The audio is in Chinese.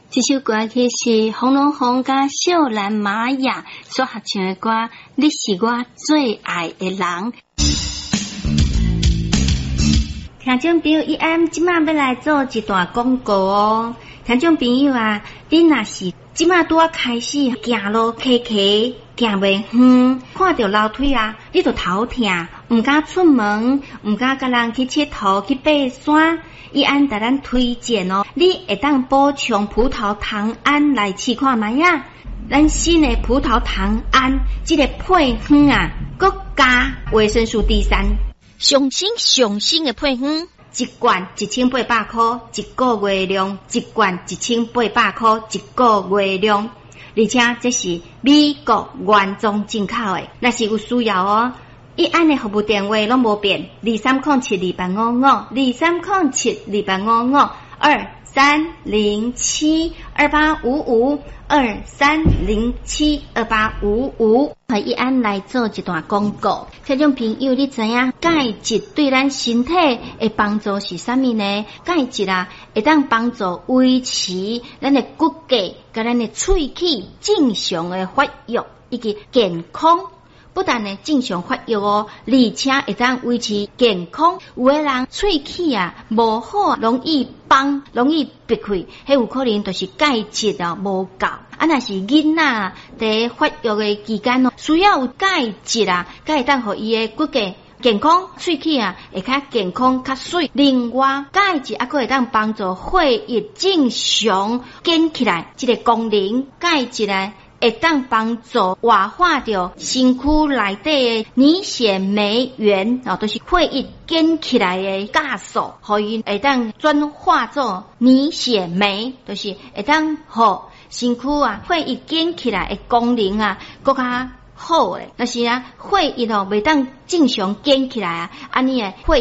这首歌曲是洪荣宏甲秀兰玛雅所合唱的歌，你是我最爱的人。听众朋友，即马要来做一段广告哦。听众朋友啊，你若是即马拄啊开始行路骑，行袂远，看到楼梯啊，你就头痛，唔敢出门，唔敢甲人去佚佗去爬山。伊安甲咱推荐哦，你会当补充葡萄糖胺来试看卖啊。咱新的葡萄糖胺这个配方啊，佮加维生素 D3，上新的配方，一罐1800块，一个月量，一罐1800块，一个月量，而且这是美国原装进口的，若是有需要哦。伊安的服务电话拢无变，23072855，23072855，23072855。和伊安来做一段广告。听众朋友，你知影钙质对咱身体的帮助是啥物呢？钙质啊，会当帮助维持咱的骨骼甲咱的喙齿正常的发育以及健康。不但呢正常发育哦，而且会当维持健康。有的人喙齿啊无好，容易崩，容易闭开，迄有可能就是钙质啊无够。若是囡仔在发育的期间哦，需要有钙质啊，才会当互伊的骨骼健康，喙齿啊会较健康较水。另外，钙质还可会当帮助血液正常建起来，这个功能钙质呢。会当帮助活化掉身躯内底的凝血酶原，都是血液建起来的酵素，互伊会当转化做凝血酶，就是会当互身躯啊血液建起来的功能啊更加好诶。但是啊，血液袂当正常建起来啊，安尼诶血